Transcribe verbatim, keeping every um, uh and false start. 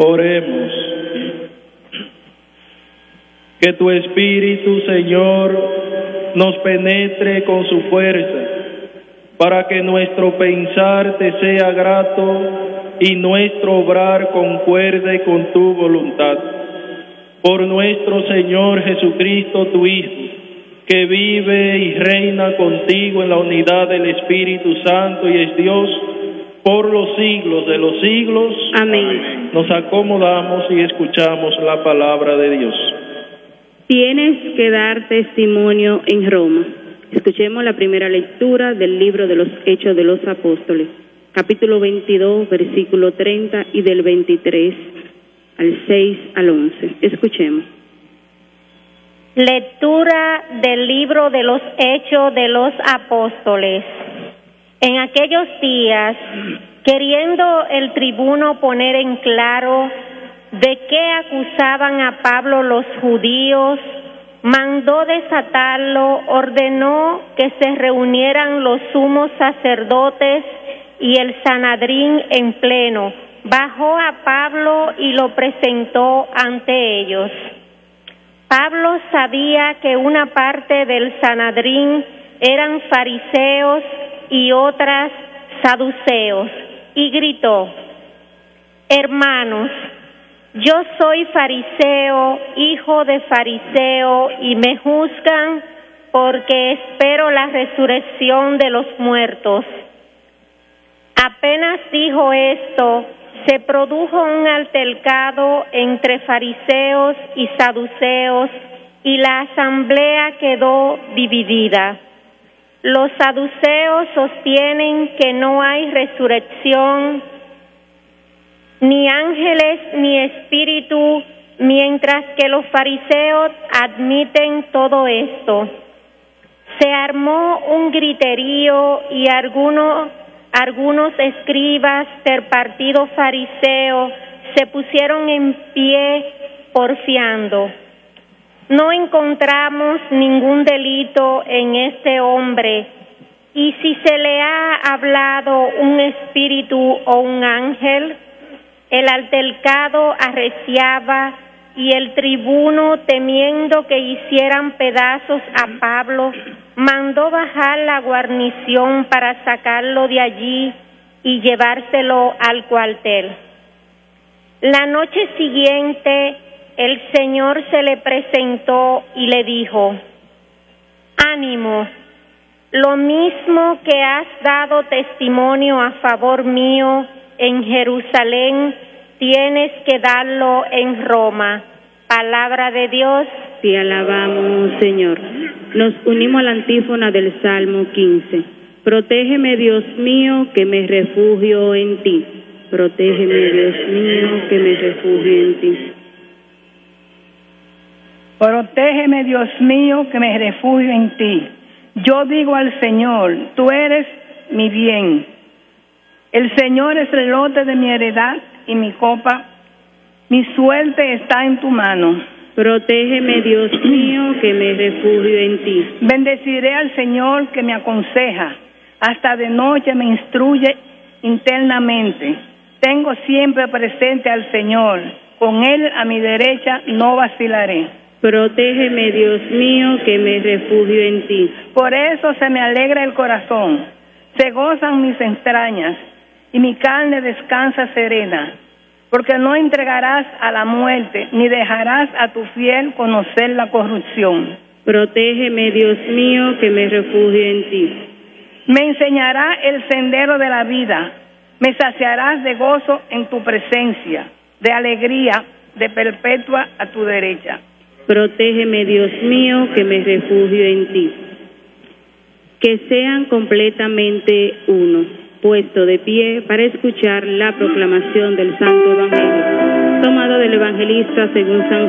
Oremos. Que tu Espíritu, Señor, nos penetre con su fuerza, para que nuestro pensar te sea grato y nuestro obrar concuerde con tu voluntad. Por nuestro Señor Jesucristo, tu Hijo, que vive y reina contigo en la unidad del Espíritu Santo y es Dios por los siglos de los siglos. Amén. Nos acomodamos y escuchamos la palabra de Dios. Tienes que dar testimonio en Roma. Escuchemos la primera lectura del libro de los Hechos de los Apóstoles, capítulo veintidós, versículo treinta y del veintitrés al seis al once. Escuchemos. Lectura del libro de los Hechos de los Apóstoles. En aquellos días, queriendo el tribuno poner en claro de qué acusaban a Pablo los judíos, mandó desatarlo, ordenó que se reunieran los sumos sacerdotes y el Sanedrín en pleno. Bajó a Pablo y lo presentó ante ellos. Pablo sabía que una parte del Sanedrín eran fariseos y otras saduceos, y gritó: hermanos, yo soy fariseo, hijo de fariseo, y me juzgan porque espero la resurrección de los muertos. Apenas dijo esto, se produjo un altercado entre fariseos y saduceos, y la asamblea quedó dividida. Los saduceos sostienen que no hay resurrección, ni ángeles ni espíritu, mientras que los fariseos admiten todo esto. Se armó un griterío y algunos, algunos escribas del partido fariseo se pusieron en pie porfiando: no encontramos ningún delito en este hombre, y si se le ha hablado un espíritu o un ángel. El altercado arreciaba, y el tribuno, temiendo que hicieran pedazos a Pablo, mandó bajar la guarnición para sacarlo de allí y llevárselo al cuartel. La noche siguiente, el Señor se le presentó y le dijo: ánimo, lo mismo que has dado testimonio a favor mío en Jerusalén, tienes que darlo en Roma. Palabra de Dios. Te alabamos, Señor. Nos unimos a la antífona del Salmo quince. Protégeme, Dios mío, que me refugio en ti. Protégeme, Dios mío, que me refugio en ti. Protégeme, Dios mío, que me refugio en ti. Yo digo al Señor, tú eres mi bien. El Señor es el lote de mi heredad y mi copa. Mi suerte está en tu mano. Protégeme, Dios mío, que me refugio en ti. Bendeciré al Señor que me aconseja. Hasta de noche me instruye internamente. Tengo siempre presente al Señor. Con Él a mi derecha no vacilaré. Protégeme, Dios mío, que me refugio en ti. Por eso se me alegra el corazón. Se gozan mis entrañas, y mi carne descansa serena, porque no entregarás a la muerte, ni dejarás a tu fiel conocer la corrupción. Protégeme, Dios mío, que me refugio en ti. Me enseñará el sendero de la vida, me saciarás de gozo en tu presencia, de alegría, de perpetua a tu derecha. Protégeme, Dios mío, que me refugio en ti. Que sean completamente uno. Puesto de pie para escuchar la proclamación del Santo Evangelio, tomado del Evangelista según San